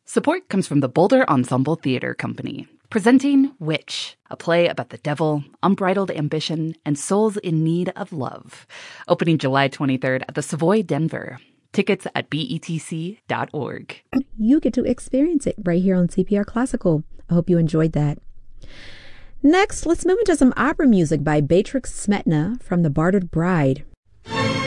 Support comes from the Boulder Ensemble Theater Company, presenting Witch, a play about the devil, unbridled ambition, and souls in need of love. Opening July 23rd at the Savoy, Denver. Tickets at betc.org. You get to experience it right here on CPR Classical. I hope you enjoyed that. Next, let's move into some opera music by Beatrix Smetana from The Bartered Bride.